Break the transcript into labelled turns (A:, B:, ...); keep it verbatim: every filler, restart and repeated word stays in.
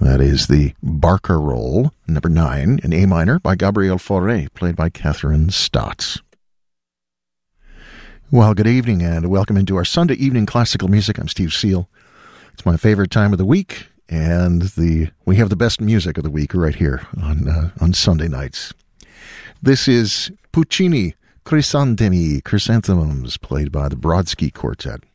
A: That is the Barcarolle, number nine, in A minor by Gabriel Fauré, played by Catherine Stotts. Well, good evening and welcome into our Sunday evening classical music. I'm Steve Seal. It's my favorite time of the week, and the we have the best music of the week right here on uh, on Sunday nights. This is Puccini, Crisantemi, Chrysanthemums, played by the Brodsky Quartet.